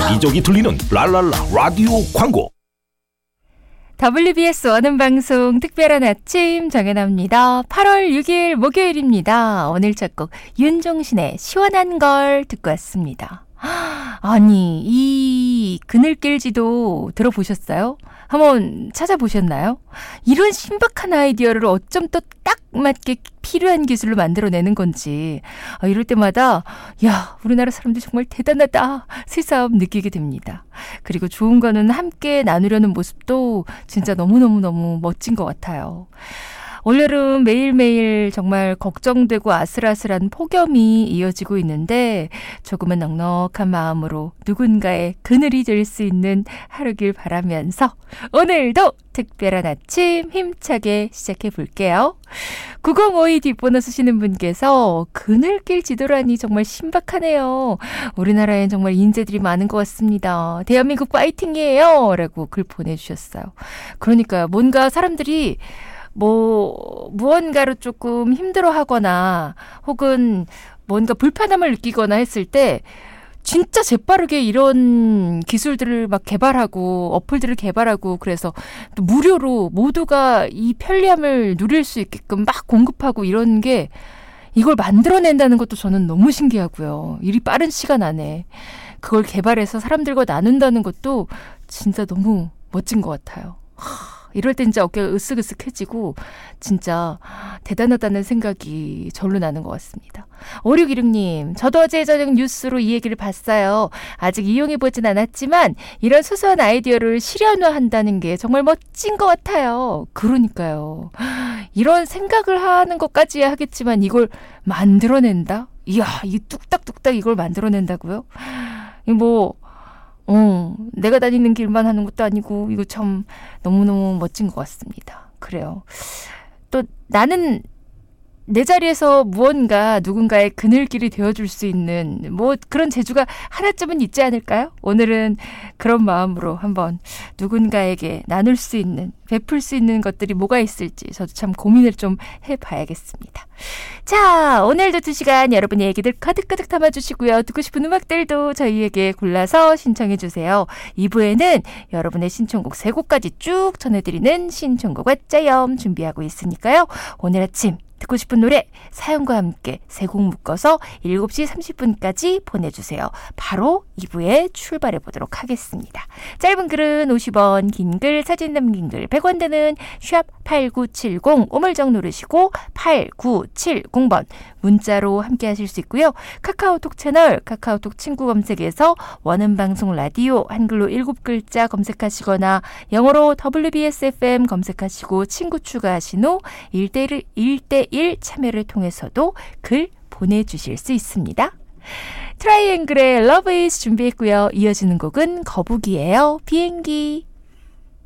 여기저기 들리는 랄랄라 라디오 광고. WBS 원음방송 특별한 아침 정연아입니다. 8월 6일 목요일입니다. 오늘 첫 곡 윤종신의 시원한 걸 듣고 왔습니다. 아니, 이 그늘길지도 들어보셨어요? 한번 찾아보셨나요? 이런 신박한 아이디어를 어쩜 또 딱 맞게 필요한 기술로 만들어내는 건지 이럴 때마다 야, 우리나라 사람들 정말 대단하다 새삼 느끼게 됩니다. 그리고 좋은 거는 함께 나누려는 모습도 진짜 너무너무 멋진 것 같아요. 올여름 매일매일 정말 걱정되고 아슬아슬한 폭염이 이어지고 있는데 조금은 넉넉한 마음으로 누군가의 그늘이 될 수 있는 하루길 바라면서 오늘도 특별한 아침 힘차게 시작해 볼게요. 9052 뒷번호 쓰시는 분께서 그늘길 지도라니 정말 신박하네요. 우리나라엔 정말 인재들이 많은 것 같습니다. 대한민국 파이팅이에요 라고 글 보내주셨어요. 그러니까요. 뭔가 사람들이 무언가로 조금 힘들어하거나 혹은 뭔가 불편함을 느끼거나 했을 때 진짜 재빠르게 이런 기술들을 막 개발하고 어플들을 개발하고 그래서 또 무료로 모두가 이 편리함을 누릴 수 있게끔 막 공급하고 이런 게 이걸 만들어낸다는 것도 저는 너무 신기하고요. 이리 빠른 시간 안에 그걸 개발해서 사람들과 나눈다는 것도 진짜 너무 멋진 것 같아요. 이럴 때 진짜 어깨가 으쓱으쓱해지고 진짜 대단하다는 생각이 절로 나는 것 같습니다. 5616님, 저도 어제 저녁 뉴스로 이 얘기를 봤어요. 아직 이용해보진 않았지만 이런 소소한 아이디어를 실현화한다는 게 정말 멋진 것 같아요. 그러니까요. 이런 생각을 하는 것까지야 하겠지만 이걸 만들어낸다? 이야, 이 뚝딱뚝딱 이걸 만들어낸다고요? 내가 다니는 길만 하는 것도 아니고 이거 참 너무너무 멋진 것 같습니다. 그래요. 또 나는 내 자리에서 무언가 누군가의 그늘길이 되어줄 수 있는 그런 재주가 하나쯤은 있지 않을까요? 오늘은 그런 마음으로 한번 누군가에게 나눌 수 있는, 베풀 수 있는 것들이 뭐가 있을지 저도 참 고민을 좀 해봐야겠습니다. 자, 오늘도 2시간 여러분의 얘기들 가득가득 담아주시고요. 듣고 싶은 음악들도 저희에게 골라서 신청해주세요. 2부에는 여러분의 신청곡 3곡까지 쭉 전해드리는 신청곡 왓짜염 준비하고 있으니까요. 오늘 아침 듣고 싶은 노래 사연과 함께 3곡 묶어서 7시 30분까지 보내주세요. 바로 2부에 출발해 보도록 하겠습니다. 짧은 글은 50원, 긴 글, 사진 남긴 글 100원 되는 샵 8970 오물정 누르시고 8970번 문자로 함께 하실 수 있고요. 카카오톡 채널, 카카오톡 친구 검색에서 원음방송 라디오 한글로 7글자 검색하시거나 영어로 WBSFM 검색하시고 친구 추가하신 후 1대1 참여를 통해서도 글 보내주실 수 있습니다. 트라이앵글의 Love Is 준비했고요. 이어지는 곡은 거북이에요. 비행기.